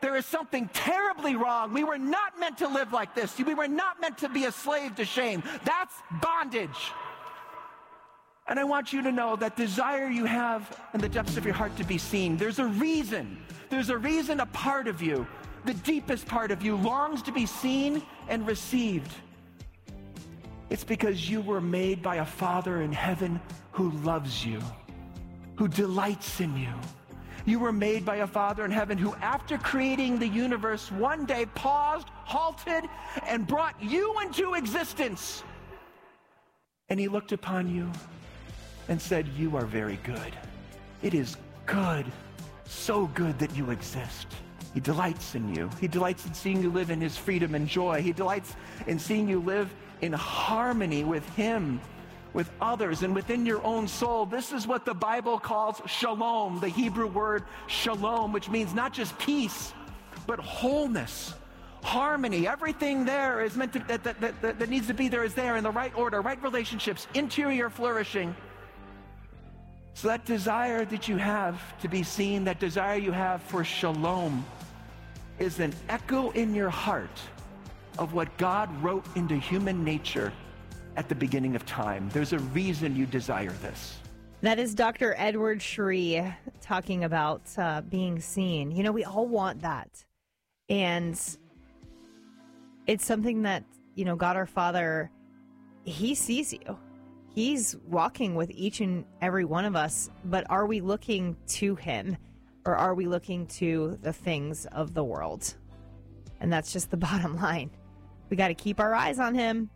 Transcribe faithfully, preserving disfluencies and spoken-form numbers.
there is something terribly wrong. We were not meant to live like this. We were not meant to be a slave to shame. That's bondage. And I want you to know that desire you have in the depths of your heart to be seen, there's a reason. There's a reason a part of you, the deepest part of you, longs to be seen and received. It's because you were made by a Father in heaven who loves you, who delights in you. You were made by a Father in heaven who, after creating the universe, one day paused, halted, and brought you into existence. And he looked upon you and said, you are very good. It is good, so good that you exist. He delights in you. He delights in seeing you live in his freedom and joy. He delights in seeing you live in harmony with him, with others, and within your own soul. This is what the Bible calls shalom, the Hebrew word shalom, which means not just peace, but wholeness, harmony. Everything there is meant to, that, that, that, that needs to be there is there in the right order, right relationships, interior flourishing. So that desire that you have to be seen, that desire you have for shalom, is an echo in your heart of what God wrote into human nature at the beginning of time. There's a reason you desire this. That is Doctor Edward Sri talking about uh, being seen. You know, we all want that. And it's something that, you know, God our Father, he sees you. He's walking with each and every one of us, but are we looking to him, or are we looking to the things of the world? And that's just the bottom line. We got to keep our eyes on him.